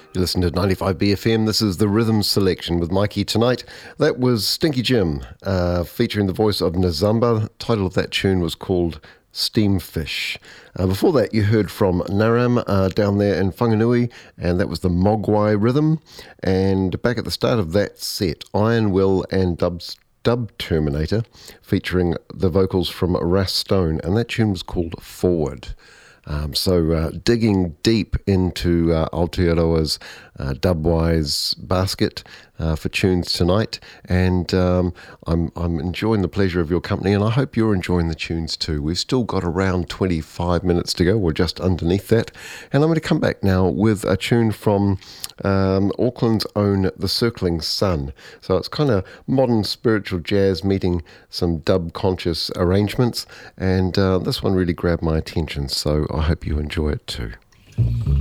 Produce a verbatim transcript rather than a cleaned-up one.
You listen to ninety-five B F M. This is the Rhythm Selection with Mikey tonight. That was Stinky Jim, uh, featuring the voice of Nzamba. The title of that tune was called Steamfish. Uh, before that, you heard from Naram uh, down there in Whanganui, and that was the Mogwai rhythm. And back at the start of that set, Iron Will and Dubs, Dub Terminator, featuring the vocals from Ras Stone, and that tune was called Forward. Um, so uh, digging deep into uh, Aotearoa's uh, Dubwise basket uh, for tunes tonight, and um, I'm, I'm enjoying the pleasure of your company, and I hope you're enjoying the tunes too. We've still got around twenty-five minutes to go, or just underneath that, and I'm going to come back now with a tune from um, Auckland's own The Circling Sun. So it's kind of modern spiritual jazz meeting some dub-conscious arrangements, and uh, this one really grabbed my attention, so I hope you enjoy it too.